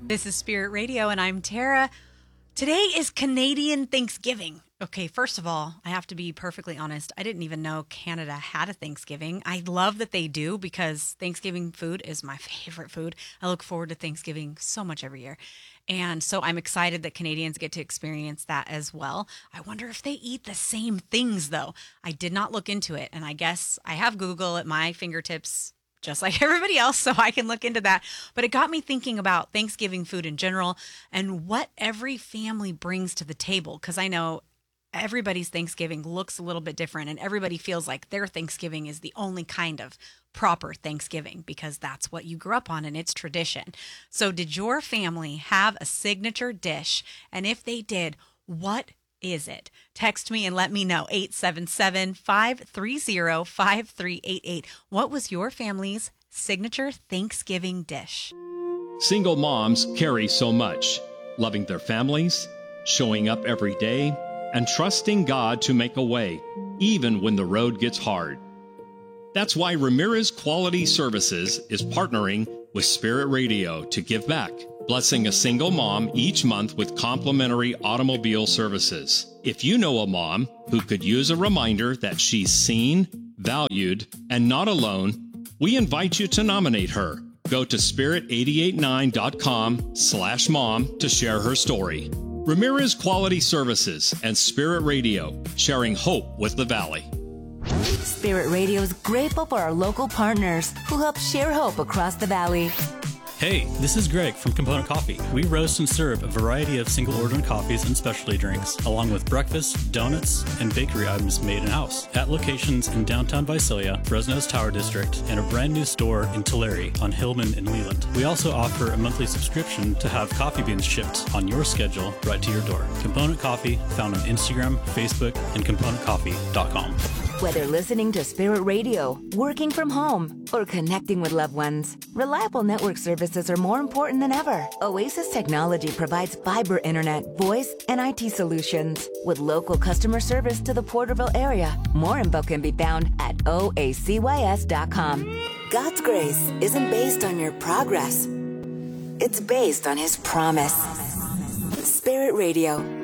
This is Spirit Radio, and I'm Tara. Today is Canadian Thanksgiving. Okay, first of all, I have to be perfectly honest. I didn't even know Canada had a Thanksgiving. I love that they do because Thanksgiving food is my favorite food. I look forward to Thanksgiving so much every year. And so I'm excited that Canadians get to experience that as well. I wonder if they eat the same things, though. I did not look into it, and I guess I have Google at my fingertips just like everybody else, so I can look into that. But it got me thinking about Thanksgiving food in general and what every family brings to the table, because I know everybody's Thanksgiving looks a little bit different, and everybody feels like their Thanksgiving is the only kind of proper Thanksgiving because that's what you grew up on and it's tradition. So did your family have a signature dish? And if they did, what is it? Text me and let me know. 877-530-5388. What was your family's signature Thanksgiving dish? Single moms carry so much, loving their families, showing up every day, and trusting God to make a way, even when the road gets hard. That's why Ramirez Quality Services is partnering with Spirit Radio to give back, blessing a single mom each month with complimentary automobile services. If you know a mom who could use a reminder that she's seen, valued, and not alone, we invite you to nominate her. Go to spirit889.com/mom to share her story. Ramirez Quality Services and Spirit Radio, sharing hope with the Valley. Spirit Radio is grateful for our local partners who help share hope across the Valley. Hey, this is Greg from Component Coffee. We roast and serve a variety of single-order coffees and specialty drinks, along with breakfast, donuts, and bakery items made in-house at locations in downtown Visalia, Fresno's Tower District, and a brand new store in Tulare on Hillman and Leland. We also offer a monthly subscription to have coffee beans shipped on your schedule right to your door. Component Coffee, found on Instagram, Facebook, and componentcoffee.com. Whether listening to Spirit Radio, working from home, or connecting with loved ones, reliable network services are more important than ever. Oasis Technology provides fiber internet, voice, and IT solutions with local customer service to the Porterville area. More info can be found at oacys.com. God's grace isn't based on your progress. It's based on His promise. Spirit Radio.